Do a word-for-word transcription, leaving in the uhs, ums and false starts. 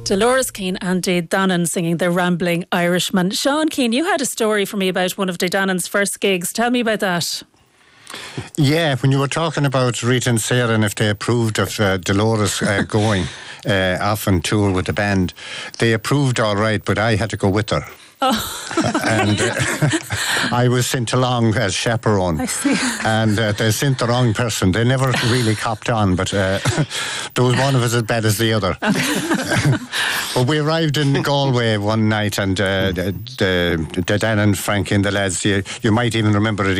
Dolores Keane and Dave Dannan singing The Rambling Irishman. Sean Keane, you had a story for me about one of Dave Dannan's first gigs. Tell me about that. Yeah, when you were talking about Rita and Sarah and if they approved of uh, Dolores uh, going uh, off on tour with the band, they approved all right, but I had to go with her. Oh. and uh, I was sent along as chaperone. I see. And uh, they sent the wrong person. They never really copped on, but uh, there was one of us as bad as the other. But we arrived in Galway one night, and uh, the, the, the Dan and Frank and the lads, you, you might even remember it